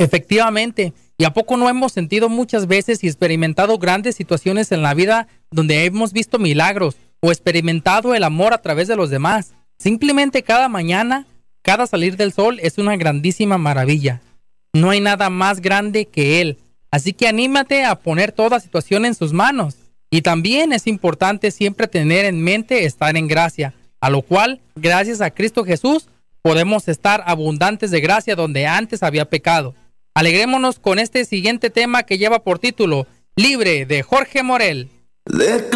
Efectivamente, ¿y a poco no hemos sentido muchas veces y experimentado grandes situaciones en la vida donde hemos visto milagros o experimentado el amor a través de los demás? Simplemente cada mañana, cada salir del sol es una grandísima maravilla. No hay nada más grande que Él. Así que anímate a poner toda situación en sus manos. Y también es importante siempre tener en mente estar en gracia, a lo cual, gracias a Cristo Jesús, podemos estar abundantes de gracia donde antes había pecado. Alegrémonos con este siguiente tema que lleva por título Libre, de Jorge Morel.